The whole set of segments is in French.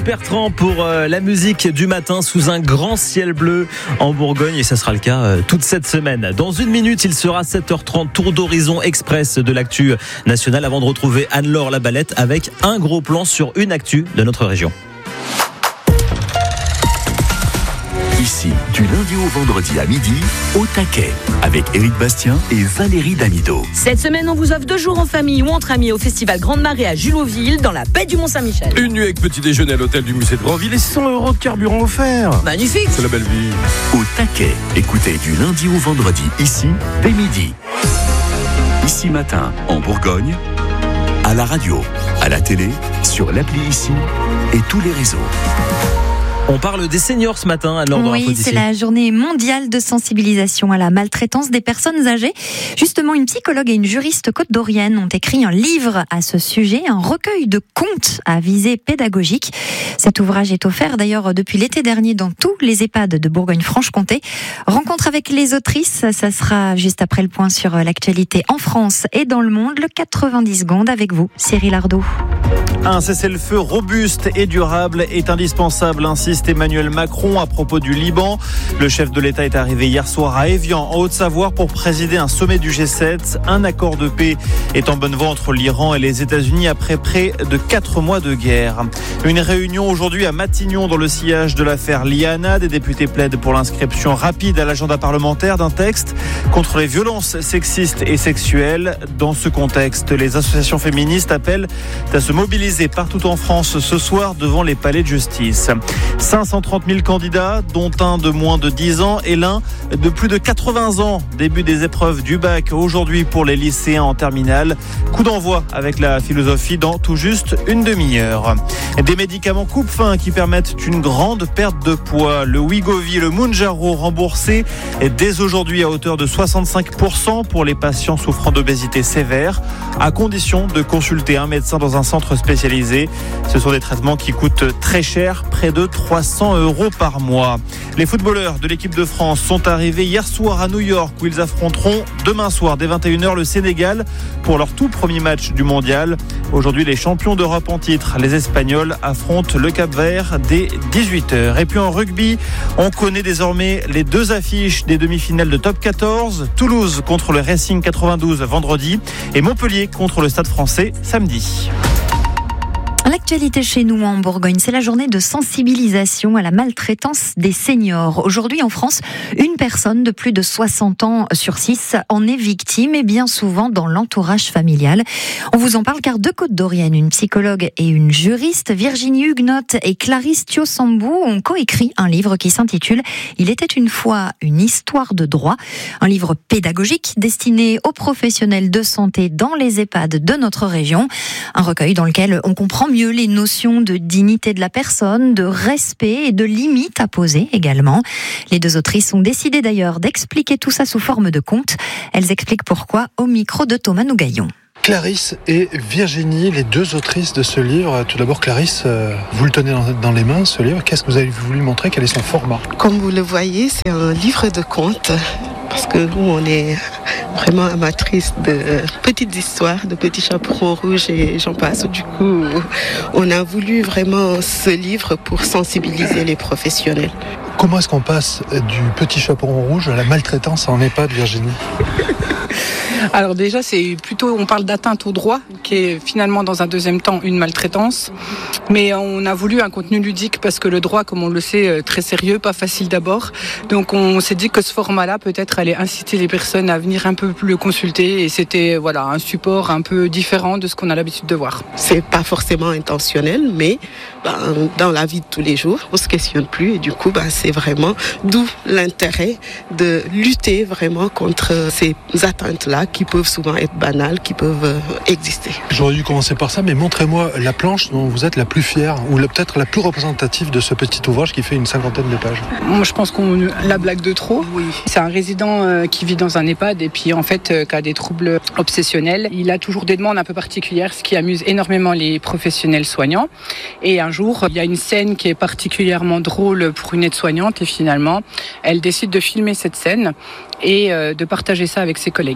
Bertrand pour la musique du matin sous un grand ciel bleu en Bourgogne, et ça sera le cas toute cette semaine. Dans une minute, il sera 7h30, tour d'horizon express de l'actu nationale, avant de retrouver Anne-Laure Labalette avec un gros plan sur une actu de notre région. Ici, du lundi au vendredi à midi, au taquet, avec Éric Bastien et Valérie Damido. Cette semaine, on vous offre 2 jours en famille ou entre amis au Festival Grande Marée à Julotville, dans la baie du Mont-Saint-Michel. Une nuit avec petit déjeuner à l'hôtel du musée de Grandville et 100 € de carburant offert. Magnifique. C'est la belle vie. Au taquet, écoutez du lundi au vendredi, ici, dès midi. Ici matin, en Bourgogne, à la radio, à la télé, sur l'appli Ici et tous les réseaux. On parle des seniors ce matin à l'ordre. Oui, c'est la journée mondiale de sensibilisation à la maltraitance des personnes âgées. Justement, une psychologue et une juriste côte-d'Orienne ont écrit un livre à ce sujet, un recueil de contes à visée pédagogique. Cet ouvrage est offert d'ailleurs depuis l'été dernier dans tous les EHPAD de Bourgogne-Franche-Comté. Rencontre avec les autrices, ça sera juste après le point sur l'actualité en France et dans le monde. Le 90 secondes avec vous, Cyril Ardo. Un cessez-le-feu robuste et durable est indispensable, insiste Emmanuel Macron à propos du Liban. Le chef de l'État est arrivé hier soir à Évian, en Haute-Savoie, pour présider un sommet du G7. Un accord de paix est en bonne voie entre l'Iran et les États-Unis après près de 4 mois de guerre. Une réunion aujourd'hui à Matignon dans le sillage de l'affaire Liana. Des députés plaident pour l'inscription rapide à l'agenda parlementaire d'un texte contre les violences sexistes et sexuelles. Dans ce contexte, les associations féministes appellent à se mobiliser partout en France ce soir devant les palais de justice. 530 000 candidats, dont un de moins de 10 ans et l'un de plus de 80 ans. Début des épreuves du bac aujourd'hui pour les lycéens en terminale. Coup d'envoi avec la philosophie dans tout juste une demi-heure. Des médicaments coupe-faim qui permettent une grande perte de poids. Le Wegovy et le Mounjaro remboursés dès aujourd'hui à hauteur de 65% pour les patients souffrant d'obésité sévère, à condition de consulter un médecin dans un centre spécialisé. Ce sont des traitements qui coûtent très cher, près de 300 € par mois. Les footballeurs de l'équipe de France sont arrivés hier soir à New York, où ils affronteront demain soir dès 21h le Sénégal pour leur tout premier match du mondial. Aujourd'hui, les champions d'Europe en titre, les Espagnols, affrontent le Cap-Vert dès 18h. Et puis en rugby, on connaît désormais les 2 affiches des demi-finales de Top 14. Toulouse contre le Racing 92 vendredi et Montpellier contre le Stade Français samedi. L'actualité chez nous en Bourgogne, c'est la journée de sensibilisation à la maltraitance des seniors. Aujourd'hui en France, une personne de plus de 60 ans sur 6 en est victime, et bien souvent dans l'entourage familial. On vous en parle car 2 côtes-d'Orienne, une psychologue et une juriste, Virginie Huguenotte et Clarisse Thiosambou, ont coécrit un livre qui s'intitule « Il était une fois une histoire de droit ». Un livre pédagogique destiné aux professionnels de santé dans les EHPAD de notre région. Un recueil dans lequel on comprend mieux les notions de dignité de la personne, de respect et de limites à poser également. Les 2 autrices ont décidé d'ailleurs d'expliquer tout ça sous forme de conte. Elles expliquent pourquoi au micro de Thomas Nougaillon. Clarisse et Virginie, les 2 autrices de ce livre. Tout d'abord, Clarisse, vous le tenez dans les mains, ce livre. Qu'est-ce que vous avez voulu montrer? Quel est son format? Comme vous le voyez, c'est un livre de contes. Parce que nous, on est vraiment amatrices de petites histoires, de petits chaperons rouges et j'en passe. Du coup, on a voulu vraiment ce livre pour sensibiliser les professionnels. Comment est-ce qu'on passe du petit chaperon rouge à la maltraitance en EHPAD, Virginie? Alors déjà, c'est plutôt, on parle d'atteinte au droit, qui est finalement dans un deuxième temps une maltraitance. Mais on a voulu un contenu ludique parce que le droit, comme on le sait, très sérieux, pas facile d'abord. Donc on s'est dit que ce format-là, peut-être, allait inciter les personnes à venir un peu plus le consulter. Et c'était un support un peu différent de ce qu'on a l'habitude de voir. C'est pas forcément intentionnel, mais dans la vie de tous les jours, on se questionne plus. Et du coup, c'est vraiment d'où l'intérêt de lutter vraiment contre ces atteintes-là qui peuvent souvent être banales, qui peuvent exister. J'aurais dû commencer par ça, mais montrez-moi la planche dont vous êtes la plus fière, ou peut-être la plus représentative de ce petit ouvrage qui fait une 50aine de pages. Moi, je pense qu'on la blague de trop. Oui. C'est un résident qui vit dans un EHPAD et puis en fait qui a des troubles obsessionnels. Il a toujours des demandes un peu particulières, ce qui amuse énormément les professionnels soignants. Et un jour, il y a une scène qui est particulièrement drôle pour une aide-soignante et finalement, elle décide de filmer cette scène et de partager ça avec ses collègues. Donc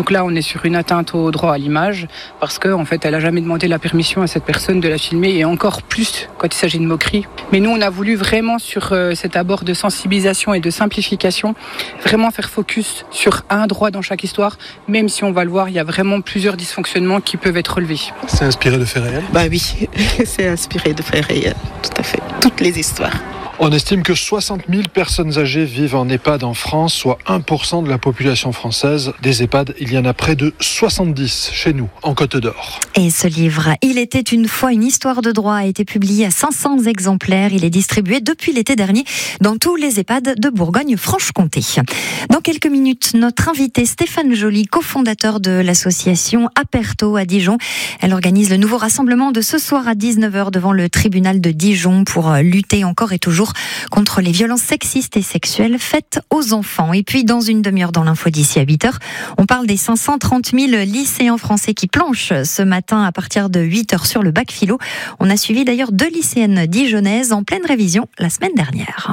Donc là, on est sur une atteinte au droit à l'image parce qu'en fait, elle n'a jamais demandé la permission à cette personne de la filmer et encore plus quand il s'agit de moquerie. Mais nous, on a voulu vraiment sur cet abord de sensibilisation et de simplification, vraiment faire focus sur un droit dans chaque histoire, même si on va le voir, il y a vraiment plusieurs dysfonctionnements qui peuvent être relevés. C'est inspiré de faits réels ? Bah oui, c'est inspiré de faits réels, tout à fait. Toutes les histoires. On estime que 60 000 personnes âgées vivent en EHPAD en France, soit 1% de la population française. Des EHPAD, il y en a près de 70 chez nous, en Côte d'Or. Et ce livre, Il était une fois une histoire de droit, a été publié à 500 exemplaires. Il est distribué depuis l'été dernier dans tous les EHPAD de Bourgogne-Franche-Comté. Dans quelques minutes, notre invité Stéphane Joly, cofondateur de l'association Aperto à Dijon. Elle organise le nouveau rassemblement de ce soir à 19h devant le tribunal de Dijon pour lutter encore et toujours contre les violences sexistes et sexuelles faites aux enfants. Et puis, dans une demi-heure dans l'info d'ici à 8h, on parle des 530 000 lycéens français qui planchent ce matin à partir de 8h sur le bac philo. On a suivi d'ailleurs 2 lycéennes dijonnaises en pleine révision la semaine dernière.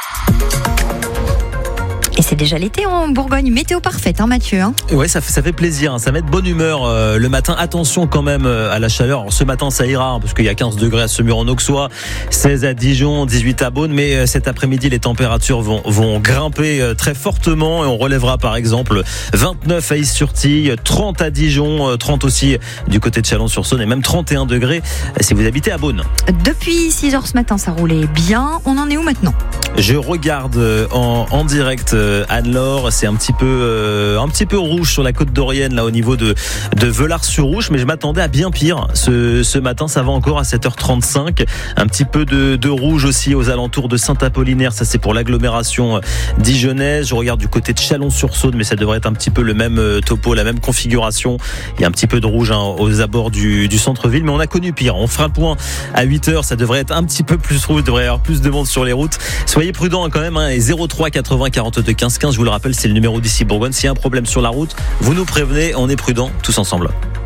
Et c'est déjà l'été en Bourgogne. Météo parfaite, Mathieu. Ouais, ça fait plaisir. Ça met de bonne humeur le matin. Attention quand même à la chaleur. Alors, ce matin, ça ira parce qu'il y a 15 degrés à Semur-en-Auxois, 16 à Dijon, 18 à Beaune. Mais cet après-midi, les températures vont grimper très fortement et on relèvera par exemple 29 à Is-sur-Tille, 30 à Dijon, 30 aussi du côté de Chalon-sur-Saône et même 31 degrés si vous habitez à Beaune. Depuis 6h ce matin, ça roulait bien. On en est où maintenant ? Je regarde en direct Anne-Laure, c'est un petit peu rouge sur la côte d'Orienne là au niveau de Velars-sur-Rouge, mais je m'attendais à bien pire. Ce matin, ça va encore à 7h35. Un petit peu de rouge aussi aux alentours de Saint-Apollinaire, ça c'est pour l'agglomération dijonnaise. Je regarde du côté de Chalon-sur-Saône, mais ça devrait être un petit peu le même topo, la même configuration. Il y a un petit peu de rouge aux abords du centre-ville, mais on a connu pire. On fera le point à 8h, ça devrait être un petit peu plus rouge, il devrait y avoir plus de monde sur les routes. Soyez prudents quand même, et 03 80 42 15 15, je vous le rappelle, c'est le numéro d'ici Bourgogne. S'il y a un problème sur la route, vous nous prévenez, on est prudents tous ensemble.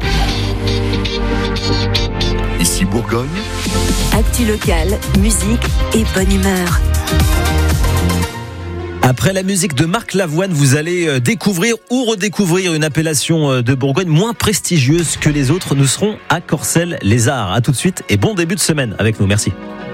Ici Bourgogne. Actu locale, musique et bonne humeur. Après la musique de Marc Lavoine, vous allez découvrir ou redécouvrir une appellation de Bourgogne moins prestigieuse que les autres. Nous serons à Corcelles-les-Arts. À tout de suite et bon début de semaine avec nous. Merci.